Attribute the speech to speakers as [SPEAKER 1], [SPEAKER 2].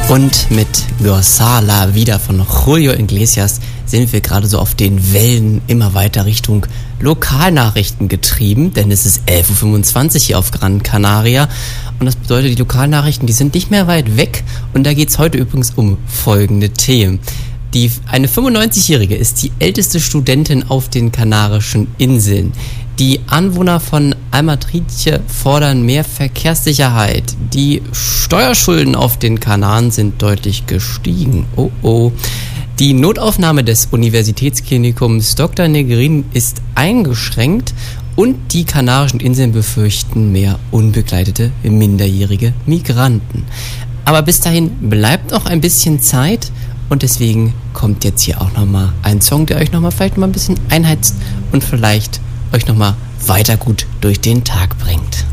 [SPEAKER 1] Und mit Gozala wieder von Julio Iglesias sind wir gerade so auf den Wellen immer weiter Richtung Lokalnachrichten getrieben, denn es ist 11.25 Uhr hier auf Gran Canaria und das bedeutet, die Lokalnachrichten, die sind nicht mehr weit weg und da geht es heute übrigens um folgende Themen. Eine 95-Jährige ist die älteste Studentin auf den Kanarischen Inseln. Die Anwohner von Almatrice fordern mehr Verkehrssicherheit. Die Steuerschulden auf den Kanaren sind deutlich gestiegen. Oh oh. Die Notaufnahme des Universitätsklinikums Dr. Negrin ist eingeschränkt und die Kanarischen Inseln befürchten mehr unbegleitete minderjährige Migranten. Aber bis dahin bleibt noch ein bisschen Zeit und deswegen kommt jetzt hier auch nochmal ein Song, der euch vielleicht nochmal ein bisschen einheizt und vielleicht euch nochmal weiter gut durch den Tag bringt.